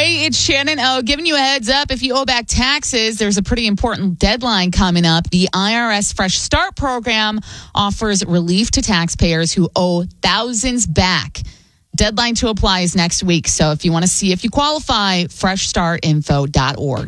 Hey, it's Shannon O giving you a heads up. If you owe back taxes, there's a pretty important deadline coming up. The IRS Fresh Start program offers relief to taxpayers who owe thousands back. Deadline to apply is next week. So if you want to see if you qualify, freshstartinfo.org.